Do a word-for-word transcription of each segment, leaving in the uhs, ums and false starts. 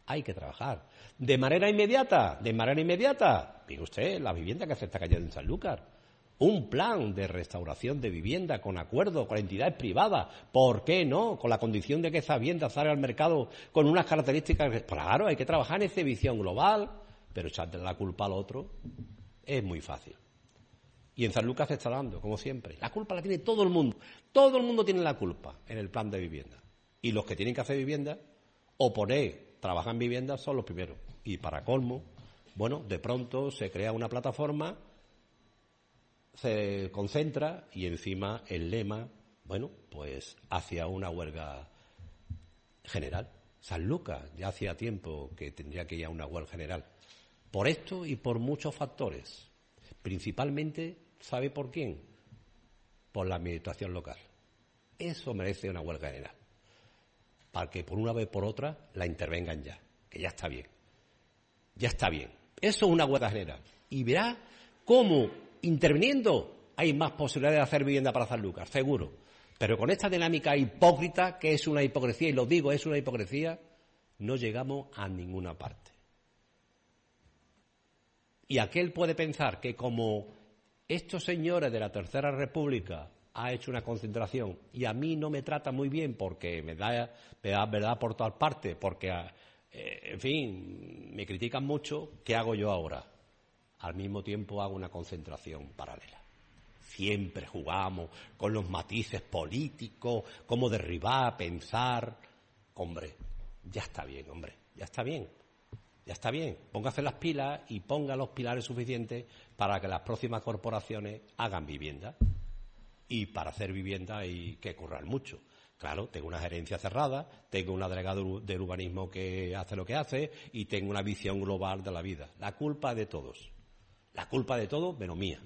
hay que trabajar. ¿De manera inmediata? De manera inmediata. Mire usted, la vivienda que se está cayendo en Sanlúcar. Un plan de restauración de vivienda con acuerdo con entidades privadas. ¿Por qué no? Con la condición de que esa vivienda salga al mercado con unas características. Claro, hay que trabajar en esa visión global, pero echarle la culpa al otro es muy fácil. Y en Sanlúcar se está dando, como siempre. La culpa la tiene todo el mundo. Todo el mundo tiene la culpa en el plan de vivienda. Y los que tienen que hacer vivienda o poner, trabajar en vivienda son los primeros. Y para colmo, bueno, de pronto se crea una plataforma, se concentra y encima el lema, bueno, pues hacia una huelga general. Sanlúcar ya hacía tiempo que tendría que ir a una huelga general. Por esto y por muchos factores. Principalmente, ¿sabe por quién? Por la administración local. Eso merece una huelga general. Para que por una vez por otra la intervengan ya. Que ya está bien. Ya está bien. Eso es una huelga general. Y verá cómo, interviniendo, hay más posibilidades de hacer vivienda para Sanlúcar, seguro. Pero con esta dinámica hipócrita, que es una hipocresía, y lo digo, es una hipocresía, no llegamos a ninguna parte. Y aquel puede pensar que como estos señores de la Tercera República ha hecho una concentración y a mí no me trata muy bien porque me da, me da verdad por todas partes, porque, eh, en fin, me critican mucho, ¿qué hago yo ahora? Al mismo tiempo hago una concentración paralela. Siempre jugamos con los matices políticos, cómo derribar, pensar. Hombre, ya está bien, hombre, ya está bien. Ya está bien, póngase las pilas y ponga los pilares suficientes para que las próximas corporaciones hagan vivienda. Y para hacer vivienda hay que currar mucho. Claro, tengo una gerencia cerrada, tengo una delegada de urbanismo que hace lo que hace y tengo una visión global de la vida. La culpa de todos. La culpa de todos, menos mía.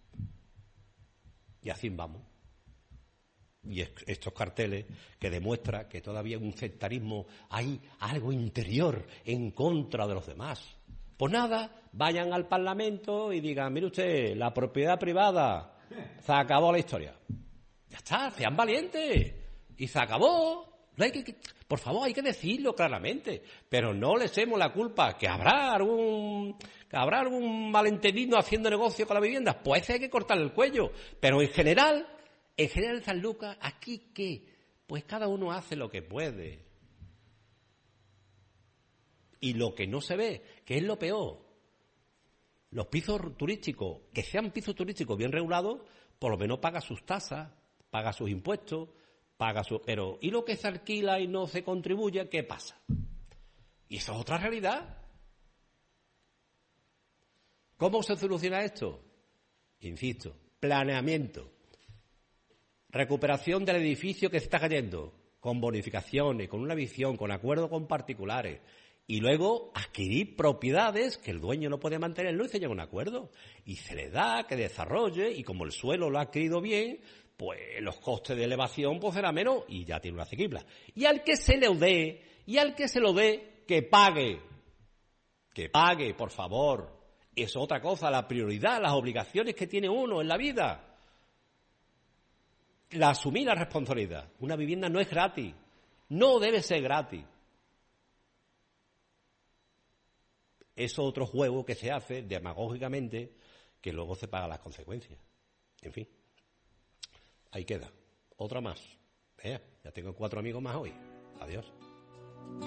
Y así vamos. Y estos carteles que demuestran que todavía en un sectarismo hay algo interior en contra de los demás. Pues nada, vayan al Parlamento y digan, mire usted, la propiedad privada, se acabó la historia. Ya está, sean valientes. Y se acabó. No hay que, por favor, hay que decirlo claramente. Pero no le echemos la culpa, que habrá algún, que habrá algún malentendido haciendo negocio con la vivienda. Pues hay que cortarle el cuello. Pero en general... En general, en Sanlúcar, ¿aquí qué? Pues cada uno hace lo que puede. Y lo que no se ve, que es lo peor, los pisos turísticos, que sean pisos turísticos bien regulados, por lo menos paga sus tasas, paga sus impuestos, paga su... Pero, ¿y lo que se alquila y no se contribuye? ¿Qué pasa? Y eso es otra realidad. ¿Cómo se soluciona esto? Insisto, planeamiento. Recuperación del edificio que se está cayendo, con bonificaciones, con una visión, con acuerdo con particulares. Y luego adquirir propiedades que el dueño no puede mantenerlo y se llega a un acuerdo. Y se le da que desarrolle y como el suelo lo ha adquirido bien, pues los costes de elevación pues será menos y ya tiene una asequible. Y al que se le dé, y al que se lo dé, que pague. Que pague, por favor. Es otra cosa, la prioridad, las obligaciones que tiene uno en la vida. La asumir la responsabilidad. Una vivienda no es gratis. No debe ser gratis. Es otro juego que se hace demagógicamente que luego se paga las consecuencias. En fin. Ahí queda. Otra más. Vea, ya tengo cuatro amigos más hoy. Adiós.